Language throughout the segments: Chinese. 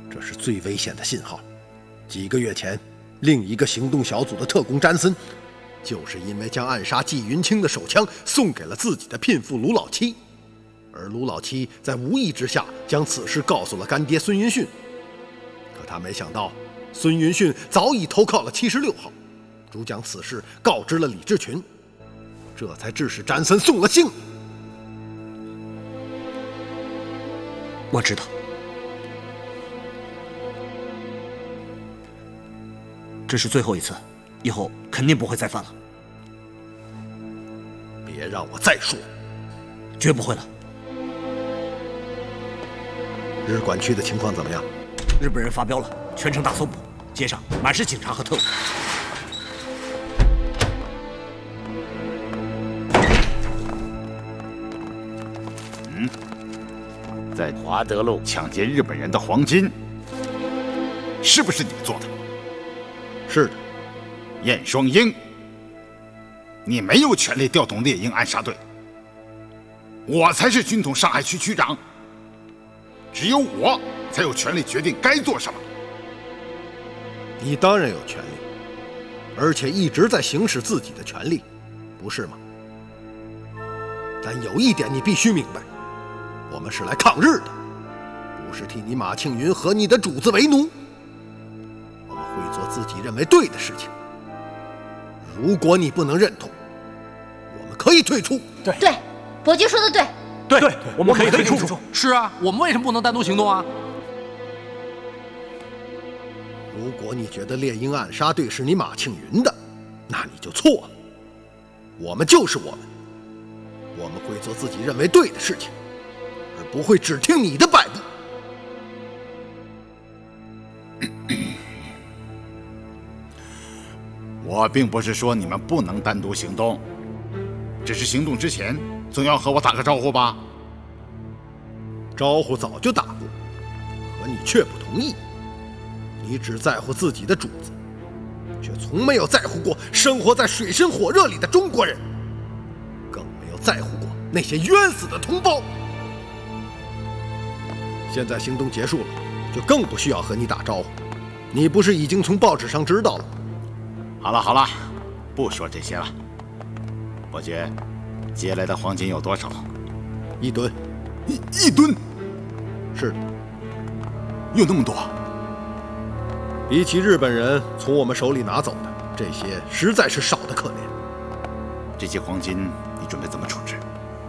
这是最危险的信号。几个月前，另一个行动小组的特工詹森，就是因为将暗杀纪云清的手枪送给了自己的聘妇卢老七，而卢老七在无意之下将此事告诉了干爹孙云迅。可他没想到，孙云迅早已投靠了76号，逐将此事告知了李志群，这才致使詹森送了性命。 我知道，这是最后一次，以后肯定不会再犯了。 别让我再说， 绝不会了。 日管区的情况怎么样？ 日本人发飙了，全城大搜捕，街上满是警察和特务。 在华德路抢劫日本人的黄金，是不是你做的？ 是的。 燕双鹰，你没有权利调动猎鹰暗杀队，我才是军统上海区区长，只有我才有权利决定该做什么。 你当然有权利，而且一直在行使自己的权利，不是吗？但有一点你必须明白，我们是来抗日的，不是替你马庆云和你的主子为奴。我们会做自己认为对的事情。如果你不能认同，我们可以退出。 对，伯爵说的对。 对，我们可以退出。 是啊，我们为什么不能单独行动啊？ 如果你觉得猎鹰暗杀队是你马庆云的，那你就错了。我们就是我们，我们会做自己认为对的事情，而不会只听你的摆布。 我并不是说你们不能单独行动，只是行动之前总要和我打个招呼吧。 招呼早就打过，可你却不同意。你只在乎自己的主子，却从没有在乎过生活在水深火热里的中国人，更没有在乎过那些冤死的同胞。现在行动结束了，就更不需要和你打招呼。你不是已经从报纸上知道了吗？ 好了，不说这些了。伯爵，接来的黄金有多少 ？1吨。 一吨？ 是的。 有那么多？ 比起日本人从我们手里拿走的，这些实在是少得可怜。 这些黄金你准备怎么处置？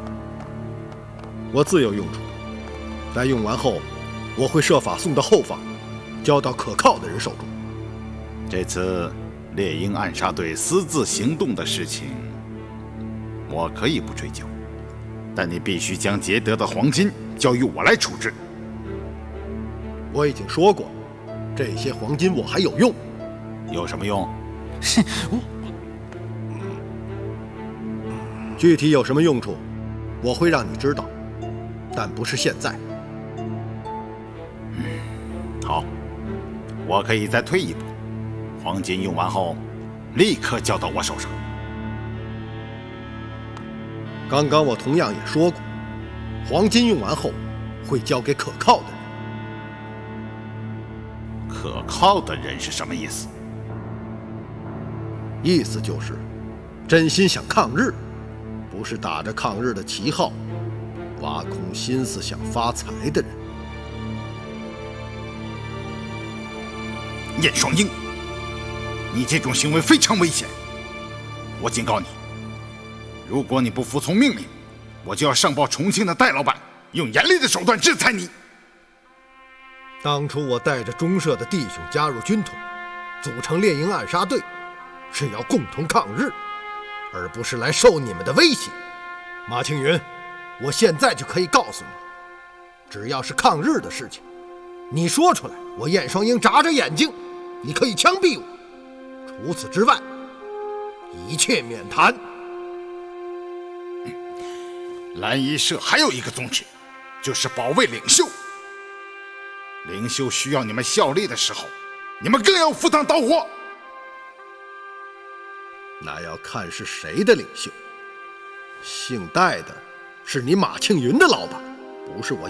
我自有用处，待用完后，我会设法送到后方，交到可靠的人手中。 这次猎鹰暗杀队私自行动的事情，我可以不追究，但你必须将劫得的黄金交由我来处置。 我已经说过，这些黄金我还有用。 有什么用？ 具体有什么用处，我会让你知道，但不是现在。 好，我可以再退一步，黄金用完后，立刻交到我手上。 刚刚我同样也说过，黄金用完后，会交给可靠的人。 可靠的人是什么意思？ 意思就是，真心想抗日，不是打着抗日的旗号，挖空心思想发财的人。 燕双鹰，你这种行为非常危险，我警告你，如果你不服从命令，我就要上报重庆的戴老板，用严厉的手段制裁你。 当初我带着中社的弟兄加入军统，组成猎鹰暗杀队，是要共同抗日，而不是来受你们的威胁。马庆云，我现在就可以告诉你，只要是抗日的事情，你说出来，我燕双鹰眨着眼睛，你可以枪毙我。除此之外，一切免谈。 蓝衣社还有一个宗旨，就是保卫领袖。领袖需要你们效力的时候，你们更要赴汤蹈火。 那要看是谁的领袖。姓戴的是你马庆云的老板，不是我